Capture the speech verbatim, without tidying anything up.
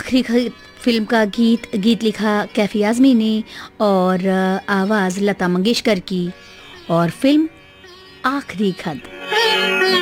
आखिरी खत फिल्म का गीत गीत लिखा कैफी आज़मी ने और आवाज़ लता मंगेशकर की, और फिल्म आखिरी खत।